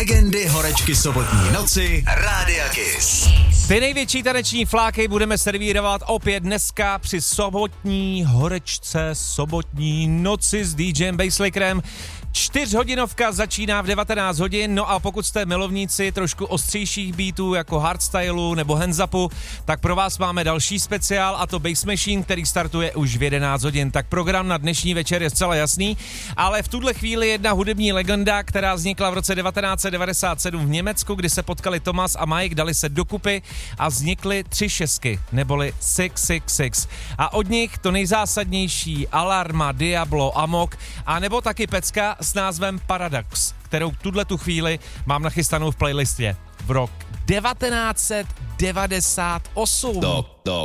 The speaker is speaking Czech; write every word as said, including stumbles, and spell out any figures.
Legendy horečky sobotní noci Rádia Kiss. Ty největší taneční fláky budeme servírovat opět dneska při sobotní horečce, sobotní noci s DJem Basslakerem. Čtyřhodinovka začíná v devatenáct hodin, no a pokud jste milovníci trošku ostřejších beatů jako hardstylu nebo hands-upu, tak pro vás máme další speciál a to Bass Machine, který startuje už v jedenáct hodin. Tak program na dnešní večer je zcela jasný, ale v tuhle chvíli jedna hudební legenda, která vznikla v roce devatenáct set devadesát sedm v Německu, kdy se potkali Thomas a Mike, dali se dokupy a vznikly tři šestky, neboli šest set šedesát šest. A od nich to nejzásadnější Alarma, Diablo, Amok a nebo taky pecka s názvem Paradox, kterou tuhle tu chvíli mám nachystanou v playlistě. V rok devatenáct set devadesát osm. Do, do.